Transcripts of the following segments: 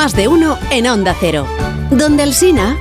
Más de uno en Onda Cero. Donde Alsina.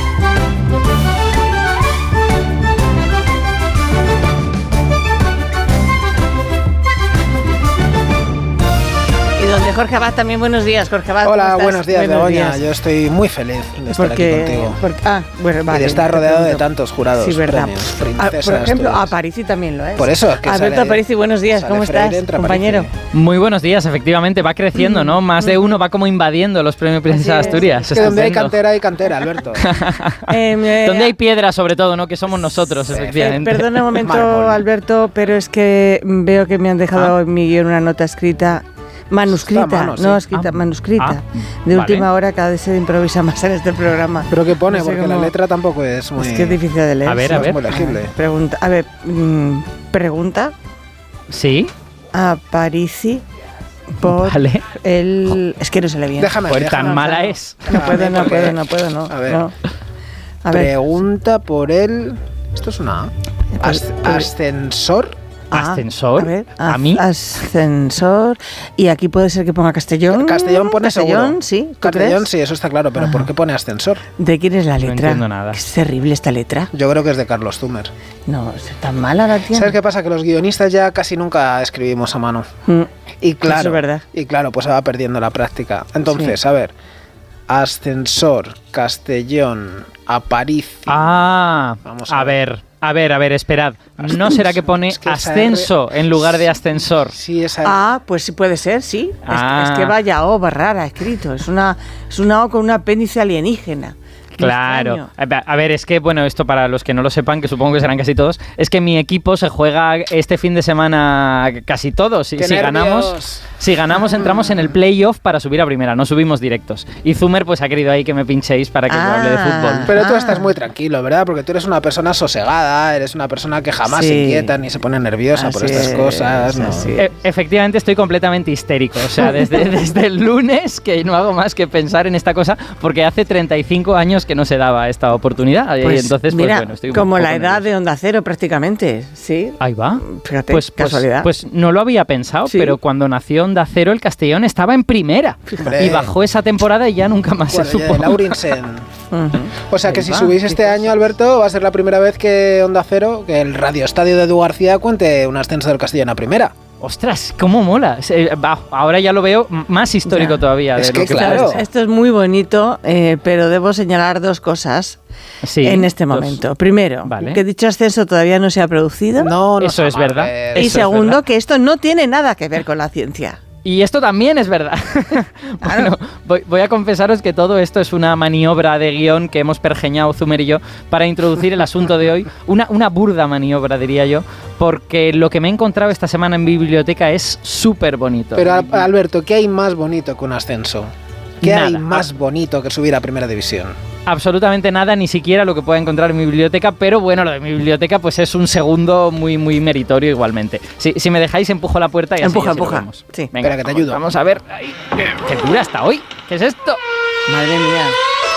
De Jorge Abad también. Buenos días, Jorge Abad. Hola, buenos días, Begoña. Yo estoy muy feliz de estar aquí contigo. Vale, y de estar rodeado de tantos jurados. Sí, verdad. Premios, por ejemplo, Aparici también lo es. Por eso es que Alberto Aparici, buenos días. ¿Cómo estás, compañero? Muy buenos días, efectivamente. Va creciendo, ¿no? Más de uno va como invadiendo los premios Princesa de Asturias. Es que donde hay cantera, Alberto. Donde hay piedra, sobre todo, ¿no? Que somos nosotros, efectivamente. Perdona un momento, Alberto, pero es que veo que me han dejado en mi guión una nota escrita. Manuscrita, manuscrita. De última hora, cada vez se improvisa más en este programa. ¿Pero qué pone? Porque la letra tampoco es muy... Es que es difícil de leer. A ver. Es muy legible. Pregunta. ¿Sí? Aparici por el... Es que no se le viene. Déjame. Tan mala es. No puedo. A ver. Pregunta por el... Esto es una ascensor. ¿Ascensor? A ver, ¿A mí? Ascensor. Y aquí puede ser que ponga Castellón. Castellón pone seguro. Sí. Castellón, crees? sí, eso está claro. Pero ¿por qué pone ascensor? ¿De quién es la letra? No entiendo nada. Es terrible esta letra. Yo creo que es de Carlos Zumer. No, es tan mala la tía. ¿Sabes qué pasa? Que los guionistas ya casi nunca escribimos a mano. Y claro, eso es verdad. Y claro, pues se va perdiendo la práctica. Entonces, a ver. Ascensor, Castellón, Aparici. Vamos a ver. A ver, esperad. ¿No será que pone ascenso en lugar de ascensor? Sí, esa pues sí puede ser, sí. Es que vaya O rara escrito. Es una O con un apéndice alienígena. Claro. A ver, es que, bueno, esto para los que no lo sepan, que supongo que serán casi todos, es que mi equipo se juega este fin de semana casi todos. Si ganamos, entramos en el playoff para subir a primera. No subimos directos. Y Zumer, pues ha querido ahí que me pinchéis para que yo hable de fútbol. Pero tú estás muy tranquilo, ¿verdad? Porque tú eres una persona sosegada, eres una persona que jamás se inquieta ni se pone nerviosa por estas cosas. ¿No? Efectivamente, estoy completamente histérico. O sea, desde el lunes que no hago más que pensar en esta cosa, porque hace 35 años que no se daba esta oportunidad. Pues, y entonces, mira, bueno, estoy como la edad nervioso. de Onda Cero prácticamente, ¿sí? Ahí va. Fíjate, casualidad. Pues no lo había pensado, pero cuando nació Onda Cero, el Castellón estaba en primera. Fíjate. Y bajó esa temporada y ya nunca más se supo. Laurinsen. O sea que si subís este año, Alberto, va a ser la primera vez que Onda Cero, que el radioestadio de Edu García, cuente un ascenso del Castellón a primera. ¡Ostras! ¡Cómo mola! Ahora ya lo veo más histórico todavía. Es que claro. Esto es muy bonito, pero debo señalar dos cosas en este momento. Primero, que dicho ascenso todavía no se ha producido. No eso es verdad. Y segundo, que esto no tiene nada que ver con la ciencia. Y esto también es verdad. Bueno, voy a confesaros que todo esto es una maniobra de guión que hemos pergeñado Zumer y yo para introducir el asunto de hoy. Una burda maniobra, diría yo, porque lo que me he encontrado esta semana en biblioteca es súper bonito. Pero, Alberto, ¿qué hay más bonito que un ascenso? ¿Qué Nada. hay más bonito que subir a Primera División? Absolutamente nada, ni siquiera lo que pueda encontrar en mi biblioteca, pero bueno, lo de mi biblioteca pues es un segundo muy meritorio igualmente. Si me dejáis, empujo la puerta y así empuja. Sí. Venga, espera, que te ayudo. Vamos a ver. Ay, qué dura hasta hoy. ¿Qué es esto? Madre mía.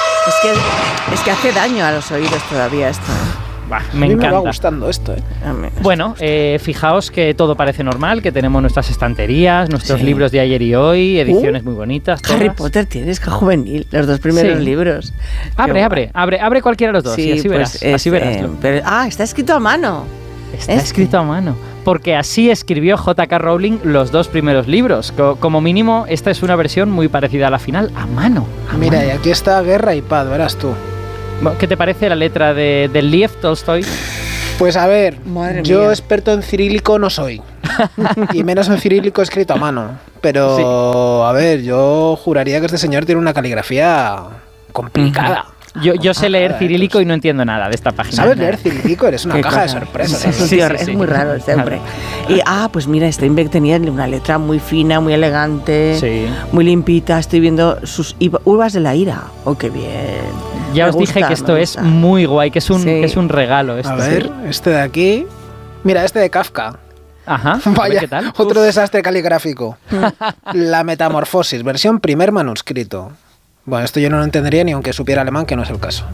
Es que hace daño a los oídos todavía esto. Me encanta. Me va gustando esto, Bueno, fijaos que todo parece normal, que tenemos nuestras estanterías, nuestros libros de ayer y hoy, ediciones muy bonitas. Todas. Harry Potter tienes, que juvenil, los dos primeros libros. Abre cualquiera de los dos, sí, y así pues verás. Así verás. Está escrito a mano. Está escrito a mano. Porque así escribió J.K. Rowling los dos primeros libros. Como mínimo, esta es una versión muy parecida a la final, a mano. Mira, y aquí está Guerra y Paz, verás tú. ¿Qué te parece la letra de Lev Tolstoy? Pues a ver, Madre experto en cirílico no soy. Y menos en cirílico escrito a mano. Pero, a ver, yo juraría que este señor tiene una caligrafía complicada. Yo sé leer cirílico y no entiendo nada de esta página. ¿Sabes leer cirílico? Eres una caja de sorpresas. Es muy raro este hombre. Y, pues mira, Steinbeck tenía una letra muy fina, muy elegante, muy limpita. Estoy viendo sus uvas de la ira. ¡Oh, qué bien! Ya os dije que esto es muy guay, que es un regalo. A ver, este de aquí... Mira, este de Kafka. Ajá, vaya, ¿qué tal? Otro desastre caligráfico. La Metamorfosis, versión primer manuscrito. Bueno, esto yo no lo entendería ni aunque supiera alemán, que no es el caso.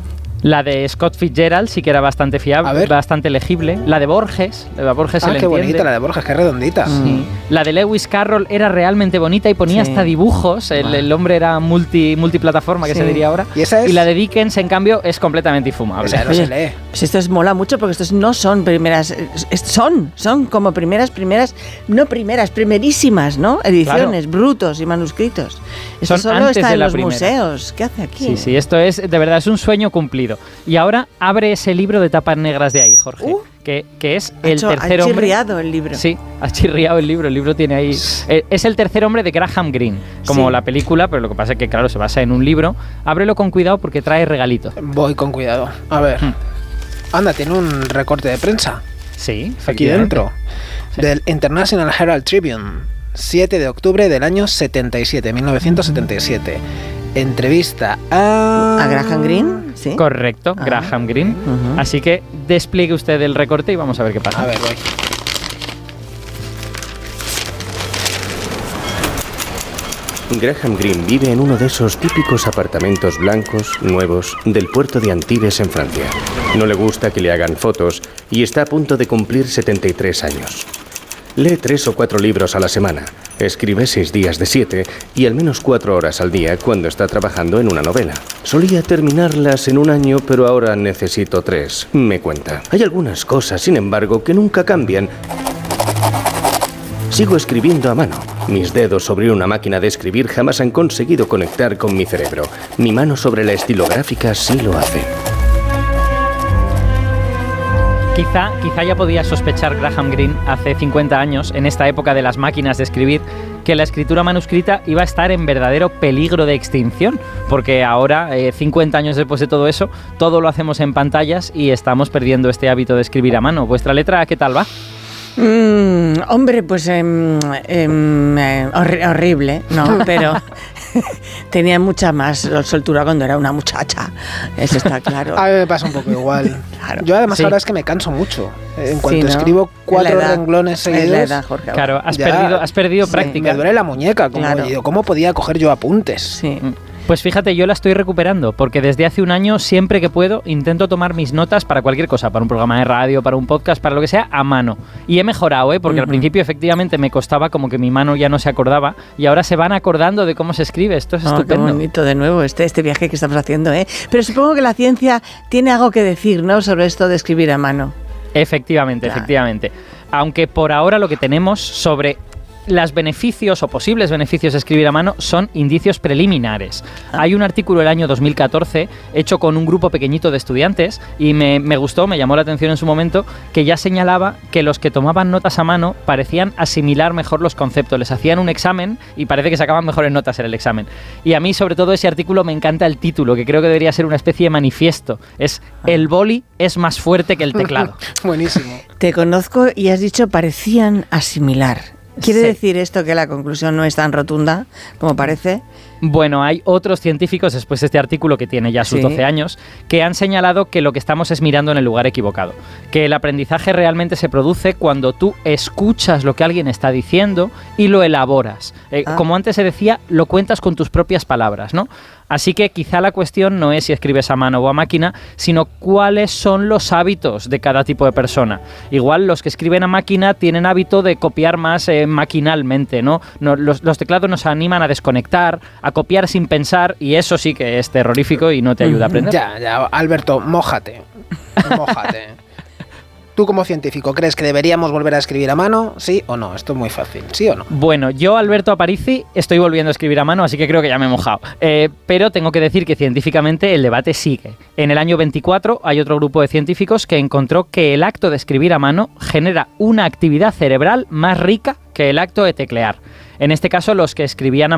La de Scott Fitzgerald sí que era bastante fiable, bastante legible. La de Borges, se le entiende. Qué bonita la de Borges, qué redondita. Sí. La de Lewis Carroll era realmente bonita y ponía hasta dibujos. El hombre era multiplataforma, que se diría ahora. ¿Y la de Dickens, en cambio, es completamente infumable. Esa no se lee. Pues esto mola mucho porque estos no son primeras, son como primerísimas, ¿no? Ediciones, brutos y manuscritos. Esto solo está en los museos. ¿Qué hace aquí? Sí, esto es, de verdad, es un sueño cumplido. Y ahora abre ese libro de tapas negras de ahí, Jorge, que es el tercer hombre. Ha chirriado el libro. Sí, ha chirriado el libro tiene ahí. Es el tercer hombre de Graham Greene, como la película, pero lo que pasa es que, claro, se basa en un libro. Ábrelo con cuidado porque trae regalitos. Voy con cuidado. A ver. Anda, tiene un recorte de prensa. Sí, aquí dentro. Sí. Del International Herald Tribune, 7 de octubre del año 1977. Entrevista a Graham Greene, ¿sí? Correcto, Graham Greene. Así que despliegue usted el recorte y vamos a ver qué pasa. A ver, voy. Graham Greene vive en uno de esos típicos apartamentos blancos, nuevos, del puerto de Antibes en Francia. No le gusta que le hagan fotos y está a punto de cumplir 73 años. Lee 3 o 4 libros a la semana, escribe 6 días de 7 y al menos 4 horas al día cuando está trabajando en una novela. Solía terminarlas en un año, pero ahora necesito 3, me cuenta. Hay algunas cosas, sin embargo, que nunca cambian. Sigo escribiendo a mano. Mis dedos sobre una máquina de escribir jamás han conseguido conectar con mi cerebro. Mi mano sobre la estilográfica sí lo hace. Quizá ya podía sospechar Graham Greene hace 50 años, en esta época de las máquinas de escribir, que la escritura manuscrita iba a estar en verdadero peligro de extinción, porque ahora, 50 años después de todo eso, todo lo hacemos en pantallas y estamos perdiendo este hábito de escribir a mano. ¿Vuestra letra qué tal va? Hombre, pues horrible, ¿no? Pero tenía mucha más soltura cuando era una muchacha, eso está claro. A mí me pasa un poco igual. Claro. Yo además ahora es que me canso mucho. En cuanto escribo 4 renglones seguidos, es la edad, Jorge. Claro, has perdido práctica. Me duele la muñeca, ¿cómo podía coger yo apuntes? Sí. Pues fíjate, yo la estoy recuperando, porque desde hace un año, siempre que puedo, intento tomar mis notas para cualquier cosa, para un programa de radio, para un podcast, para lo que sea, a mano. Y he mejorado, porque al principio efectivamente me costaba como que mi mano ya no se acordaba, y ahora se van acordando de cómo se escribe. Esto es estupendo. Qué bonito de nuevo este viaje que estamos haciendo, ¿eh? Pero supongo que la ciencia tiene algo que decir, ¿no?, sobre esto de escribir a mano. Efectivamente. Aunque por ahora lo que tenemos sobre los beneficios o posibles beneficios de escribir a mano son indicios preliminares. Hay un artículo del año 2014 hecho con un grupo pequeñito de estudiantes y me gustó, me llamó la atención en su momento, que ya señalaba que los que tomaban notas a mano parecían asimilar mejor los conceptos. Les hacían un examen y parece que sacaban mejores notas en el examen. Y a mí, sobre todo, ese artículo me encanta el título, que creo que debería ser una especie de manifiesto. Es "El boli es más fuerte que el teclado". Buenísimo. Te conozco y has dicho parecían asimilar. ¿Quiere decir esto que la conclusión no es tan rotunda como parece? Bueno, hay otros científicos, después de este artículo que tiene ya sus 12 años, que han señalado que lo que estamos es mirando en el lugar equivocado. Que el aprendizaje realmente se produce cuando tú escuchas lo que alguien está diciendo y lo elaboras. Como antes se decía, lo cuentas con tus propias palabras, ¿no? Así que quizá la cuestión no es si escribes a mano o a máquina, sino cuáles son los hábitos de cada tipo de persona. Igual los que escriben a máquina tienen hábito de copiar más maquinalmente, ¿no? Los teclados nos animan a desconectar, a copiar sin pensar, y eso sí que es terrorífico y no te ayuda a aprender. Ya, Alberto, mójate. Tú, como científico, ¿crees que deberíamos volver a escribir a mano? ¿Sí o no? Esto es muy fácil. ¿Sí o no? Bueno, yo, Alberto Aparici, estoy volviendo a escribir a mano, así que creo que ya me he mojado. Pero tengo que decir que científicamente el debate sigue. En el año 24 hay otro grupo de científicos que encontró que el acto de escribir a mano genera una actividad cerebral más rica que el acto de teclear. En este caso, los que escribían a